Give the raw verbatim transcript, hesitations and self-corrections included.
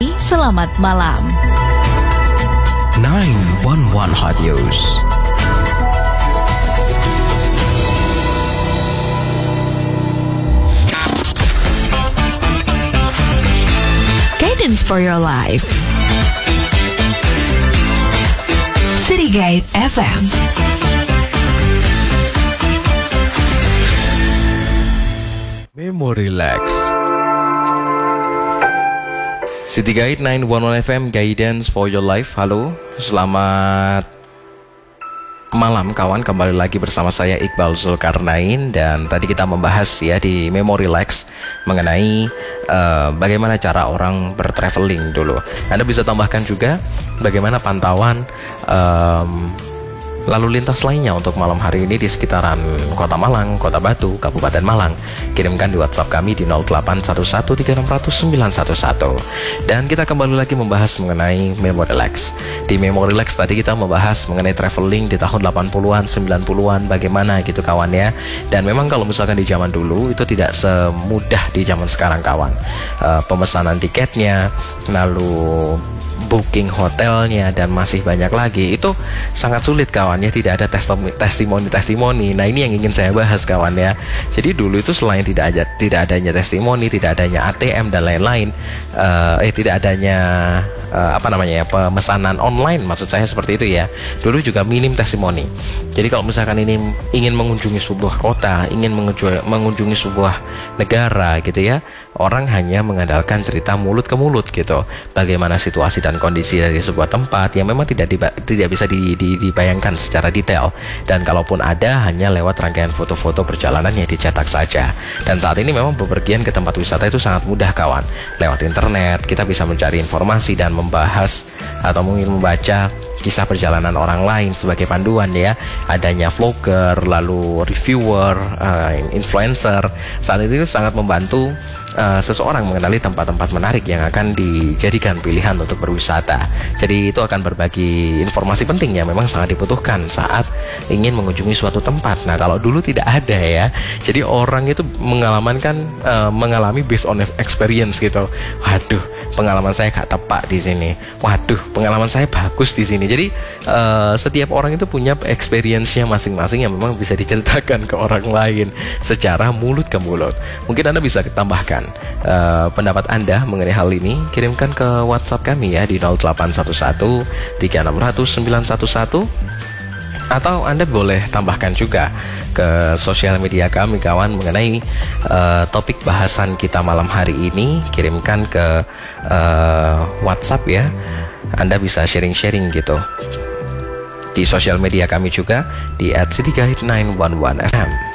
Selamat malam. nine one one Hot News. Guidance for your life. City Guide F M. Memory Relax. City Guide nine one one F M, Guidance for your life. Halo, selamat malam kawan, kembali lagi bersama saya Iqbal Zulkarnain. Dan tadi kita membahas ya di Memory Relax mengenai uh, bagaimana cara orang bertraveling dulu. Anda bisa tambahkan juga bagaimana pantauan um, lalu lintas lainnya untuk malam hari ini di sekitaran Kota Malang, Kota Batu, Kabupaten Malang. Kirimkan di WhatsApp kami di nol delapan satu satu tiga enam nol nol sembilan satu satu. Dan kita kembali lagi membahas mengenai Memory Relax. Di Memory Relax tadi kita membahas mengenai traveling di tahun delapan puluhan, sembilan puluhan, bagaimana gitu kawan ya. Dan memang kalau misalkan di zaman dulu itu tidak semudah di zaman sekarang kawan. uh, Pemesanan tiketnya, lalu booking hotelnya, dan masih banyak lagi, itu sangat sulit kawan ya, tidak ada testimoni-testimoni. Nah ini yang ingin saya bahas kawan ya. Jadi dulu itu selain tidak ada tidak adanya testimoni, tidak adanya A T M dan lain-lain, uh, eh tidak adanya uh, apa namanya ya, pemesanan online, maksud saya seperti itu ya. Dulu juga minim testimoni. Jadi kalau misalkan ini ingin mengunjungi sebuah kota, ingin mengunjungi, mengunjungi sebuah negara gitu ya, orang hanya mengandalkan cerita mulut ke mulut gitu. Bagaimana situasi dan kondisi dari sebuah tempat yang memang tidak diba- tidak bisa di, di, dibayangkan secara detail. Dan kalaupun ada, hanya lewat rangkaian foto-foto perjalanan yang dicetak saja. Dan saat ini memang bepergian ke tempat wisata itu sangat mudah kawan. Lewat internet kita bisa mencari informasi dan membahas atau mungkin membaca kisah perjalanan orang lain sebagai panduan ya. Adanya vlogger, lalu reviewer, uh, influencer, saat itu sangat membantu uh, seseorang mengenali tempat-tempat menarik yang akan dijadikan pilihan untuk berwisata. Jadi itu akan berbagi informasi penting yang memang sangat dibutuhkan saat ingin mengunjungi suatu tempat. Nah kalau dulu tidak ada ya, jadi orang itu mengalami kan uh, mengalami based on experience gitu. Waduh, pengalaman saya gak tepat di sini. Waduh, pengalaman saya bagus di sini. Jadi uh, setiap orang itu punya experience-nya masing-masing yang memang bisa diceritakan ke orang lain secara mulut ke mulut. Mungkin Anda bisa tambahkan uh, pendapat Anda mengenai hal ini. Kirimkan ke WhatsApp kami ya di nol delapan satu satu tiga enam nol nol sembilan satu satu. Atau Anda boleh tambahkan juga ke sosial media kami kawan mengenai uh, topik bahasan kita malam hari ini. Kirimkan ke uh, WhatsApp ya. Anda bisa sharing-sharing gitu di sosial media kami juga di at city guide nine one one F M.